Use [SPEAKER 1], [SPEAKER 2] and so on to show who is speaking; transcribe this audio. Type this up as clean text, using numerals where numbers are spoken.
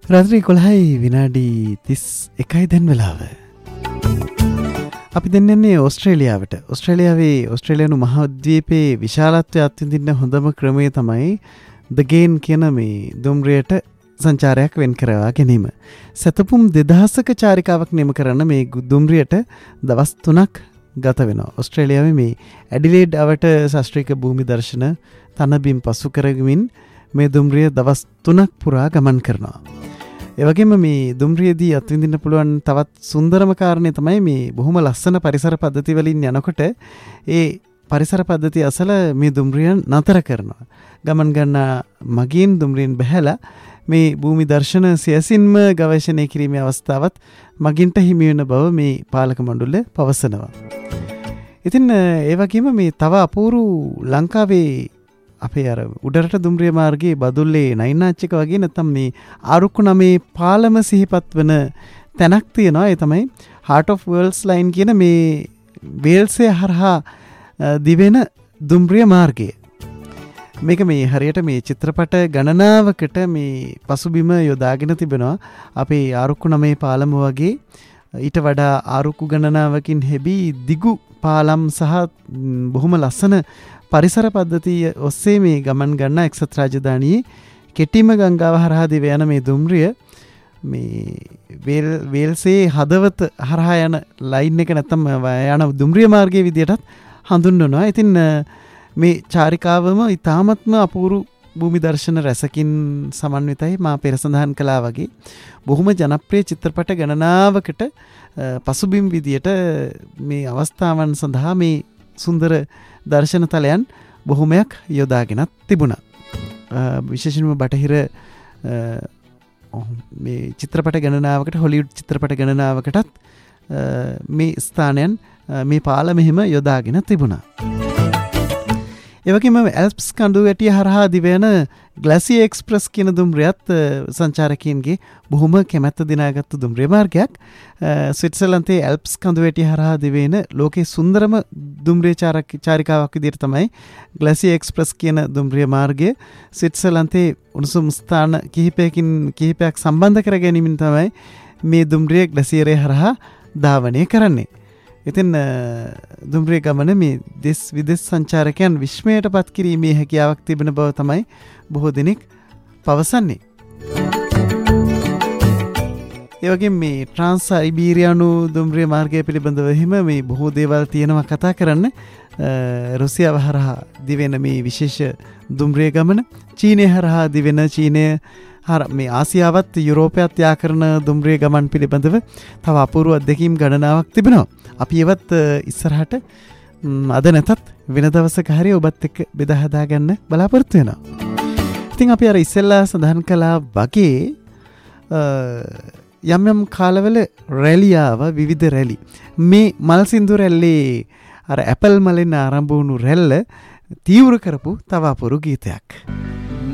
[SPEAKER 1] රාත්‍රී 11යි විනාඩි 31යි දැන් වෙලාව. අපි දැන් යන්නේ ඕස්ට්‍රේලියාවට. ඕස්ට්‍රේලියානු මහද්වීපයේ විශාලත්වය අත්විඳින්න හොඳම ක්‍රමය තමයි The Gain කියන මේ දුම්රියට සංචාරයක් වෙන් කරවා ගැනීම. සතපුම් 2000ක චාරිකාවක් නියම කරන්න මේ දුම්රියට දවස් 3ක් ගත වෙනවා. ඕස්ට්‍රේලියාවේ මේ ඇඩිලේඩ් අවට ශාස්ත්‍රීය භූමි දර්ශන තනබිම් පසු කරගමින් මේ දුම්රිය දවස් 3ක් පුරා ගමන් කරනවා. එවගේම මේ දුම්රියේදී අත්විඳින්න පුළුවන් තවත් සුන්දරම කාරණේ තමයි මේ බොහොම ලස්සන පරිසර පද්ධති වලින් යනකොට ඒ පරිසර පද්ධතිය අසල මේ දුම්රියන් නතර කරනවා. ගමන් ගන්න මගින් දුම්රියෙන් බැහැලා මේ භූමි දර්ශන සියසින්ම ගවේෂණය කිරීමේ අවස්ථාවත් මගින්ට හිමි වෙන බව මේ පාලක මණ්ඩලය පවසනවා. ඉතින් ඒ වගේම මේ තව අපූරු ලංකාවේ අපේ අර උඩරට දුම්රිය මාර්ගයේ බදුල්ලේ නයිනාච්චක වගේ නැත්නම් මේ ආරුක්කු නමේ පාලම සිහිපත් වෙන තැනක් තියෙනවා. ඒ තමයි Heart of Wales line කියන මේ වේල්සේ හරහා දිවෙන දුම්රිය මාර්ගය. මේක මේ හරියට මේ චිත්‍රපට ගණනාවකට මේ පසුබිම යොදාගෙන තිබෙනවා. අපේ ආරුක්කු නමේ පාලම වගේ ඊට වඩා ආරුක්කු ගණනාවකින් හෙබි දිගු පාලම් සහ බොහොම ලස්සන පරිසර පද්ධතිය ඔස්සේ මේ ගමන් ගන්න එක්සත් රාජධානියේ කෙටිම ගංගාව හරහා දිව යන මේ දුම්රිය මේ වේල්සේ හදවත හරහා යන ලයින් එක නැත්තම් යන දුම්රිය මාර්ගයේ විදියටත් හඳුන්වනවා. ඉතින් මේ චාරිකාවම ඉතාමත්ම අපූරු භූමි දර්ශන රැසකින් සමන්විතයි. මා පෙර සඳහන් කළා වගේ බොහොම ජනප්‍රිය චිත්‍රපට ගණනාවකට පසුබිම් විදියට මේ අවස්ථාවන් සඳහා මේ සුන්දර දර්ශන තලයන් බොහොමයක් යොදාගෙනත් තිබුණා. විශේෂයෙන්ම බටහිර මේ චිත්‍රපට ගණනාවකට හොලිවුඩ් චිත්‍රපට ගණනාවකටත් මේ ස්ථානයන් මේ පාලම මෙහෙම යොදාගෙන තිබුණා. ඒ වගේම ඇල්ප්ස් කඳුවැටිය හරහා දිවෙන ග්ලැසියර් එක්ස්ප්‍රස් කියන දුම්රියත් සංචාරකයන්ගේ බොහොම කැමැත්ත දිනාගත්තු දුම්රිය මාර්ගයක්. ස්විට්සර්ලන්තයේ ඇල්ප්ස් කඳුවැටිය හරහා දිවෙන ලෝකේ සුන්දරම දුම්රිය චාරිකාවක් විදිහට තමයි ග්ලැසියර් එක්ස්ප්‍රස් කියන දුම්රිය මාර්ගය ස්විට්සර්ලන්තයේ උණුසුම් ස්ථාන කිහිපයක් සම්බන්ධ කර ගැනීමෙන් තමයි මේ දුම්රිය ග්ලැසියරය හරහා ධාවනය කරන්නේ. ඉතින් දුම්රිය ගමන මේ දෙස් විදෙස් සංචාරකයන් විශ්මයට පත් කිරීමේ හැකියාවක් තිබෙන බව තමයි බොහෝ දෙනෙක් පවසන්නේ. ඒ වගේම මේ ට්‍රාන්ස් සයිබීරියානු දුම්රිය මාර්ගය පිළිබඳව හිම මේ බොහෝ දේවල් තියෙනවා කතා කරන්න. රුසියාව හරහා දිවෙන මේ විශේෂ දුම්රිය ගමන, චීනය හරහා දිවෙන මේ ආසියාවත් යුරෝපයත් යා කරන දුම්රිය ගමන් පිළිබඳව තව අපූර්ව අත්දැකීම් ගණනාවක් තිබෙනවා. අපි ඒවත් ඉස්සරහට අද නැතත් වෙන දවසක හරි ඔබත් එක්ක බෙදා හදා ගන්න බලාපොරොත්තු වෙනවා. ඉතින් අපි අර ඉස්සෙල්ලා සඳහන් කළා වගේ යම් යම් කාලවල රැලි විවිධ රැලි. මේ මල් සින්දු රැල්ලේ අර ඇපල් මලෙන් ආරම්භ වුණු රැල්ල තීව්‍ර කරපු තව අපූර්ව ගීතයක්.